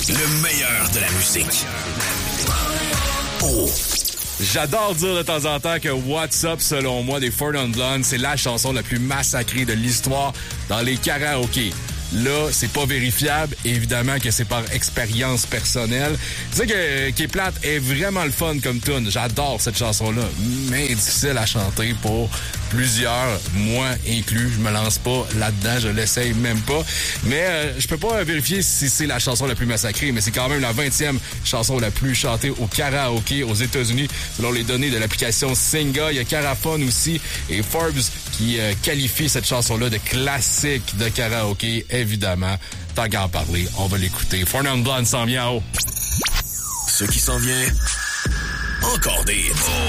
Le meilleur de la musique. Oh. J'adore dire de temps en temps que What's Up, selon moi, des Four Non Blondes, c'est la chanson la plus massacrée de l'histoire dans les karaokés. Là, c'est pas vérifiable. Évidemment que c'est par expérience personnelle. Tu sais que qui est plate est vraiment le fun comme tune. J'adore cette chanson-là, mais difficile à chanter pour plusieurs, moi inclus. Je me lance pas là-dedans, je l'essaye même pas. Mais je peux pas vérifier si c'est la chanson la plus massacrée, mais c'est quand même la 20e chanson la plus chantée au karaoké aux États-Unis, selon les données de l'application Singa. Il y a Carafone aussi et Forbes qui qualifie cette chanson-là de classique de karaoké. Évidemment, tant qu'à en parler, on va l'écouter. Four Non Blondes s'en vient en haut. Ce qui s'en vient, encore des